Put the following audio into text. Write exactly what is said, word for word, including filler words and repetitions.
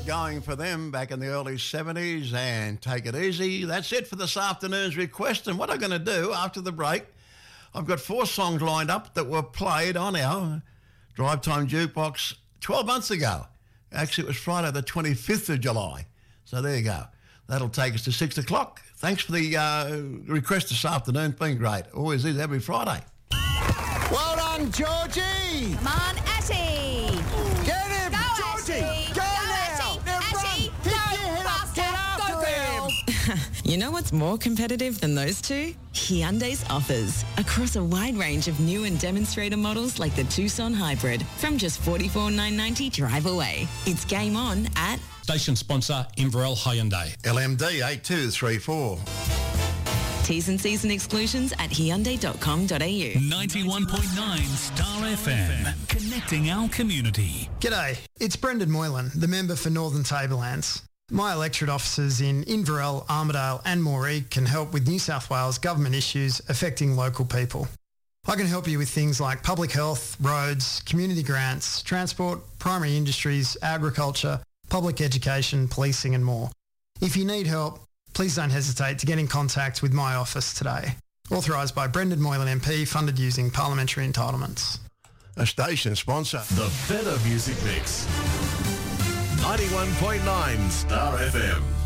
going for them back in the early seventies and Take It Easy. That's it for this afternoon's request. And what I'm going to do after the break, I've got four songs lined up that were played on our Drive Time Jukebox twelve months ago. Actually, it was Friday the twenty-fifth of July. So there you go. That'll take us to six o'clock. Thanks for the uh, request this afternoon. It's been great. Always is every Friday. Well done, Georgie! Come on, Ashy! Get him! Go, Georgie! Ashy! Go, Go, now! Ashy! Now Ashy! run! Go, Pick your head up! Get faster! after Go, him! girl! You know what's more competitive than those two? Hyundai's offers. Across a wide range of new and demonstrator models like the Tucson Hybrid. From just forty-four thousand nine hundred ninety dollars drive away. It's game on at... Station sponsor, Inverell Hyundai. L M D eight two three four. T's and C's and exclusions at hyundai dot com dot a u. ninety-one point nine Star F M. Connecting our community. G'day, it's Brendan Moylan, the member for Northern Tablelands. My electorate offices in Inverell, Armidale and Moree can help with New South Wales government issues affecting local people. I can help you with things like public health, roads, community grants, transport, primary industries, agriculture, public education, policing and more. If you need help, please don't hesitate to get in contact with my office today. Authorised by Brendan Moylan M P, funded using parliamentary entitlements. A station sponsor. The Better Music Mix. ninety-one point nine Star F M.